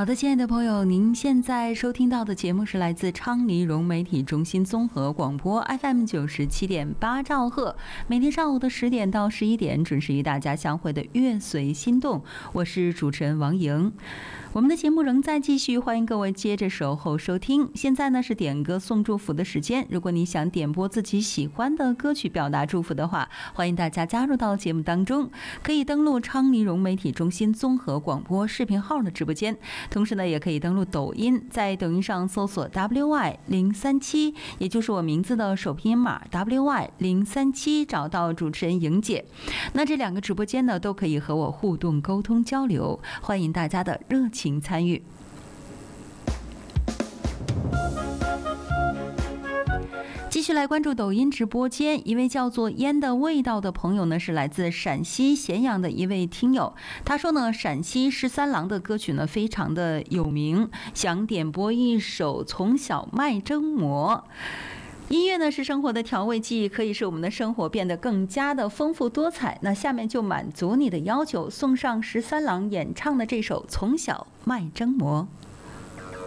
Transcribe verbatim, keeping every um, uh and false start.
好的，亲爱的朋友，您现在收听到的节目是来自昌黎融媒体中心综合广播 F M 九十七点八兆赫，每天上午的十点到十一点准时与大家相会的乐随心动，我是主持人王莹。我们的节目仍在继续，欢迎各位接着守候收听。现在呢是点歌送祝福的时间，如果你想点播自己喜欢的歌曲表达祝福的话，欢迎大家加入到节目当中，可以登录昌黎融媒体中心综合广播视频号的直播间，同时呢也可以登录抖音，在抖音上搜索 W Y 零三七， 也就是我名字的首拼音码 W Y 零三七， 找到主持人莹姐。那这两个直播间呢都可以和我互动沟通交流，欢迎大家的热情参与。继续来关注抖音直播间，一位叫做烟的味道的朋友呢，是来自陕西咸阳的一位听友。他说呢，陕西十三郎的歌曲呢非常的有名，想点播一首《从小卖蒸馍》。音乐呢是生活的调味剂，可以使我们的生活变得更加的丰富多彩。那下面就满足你的要求，送上十三郎演唱的这首《从小卖蒸馍》。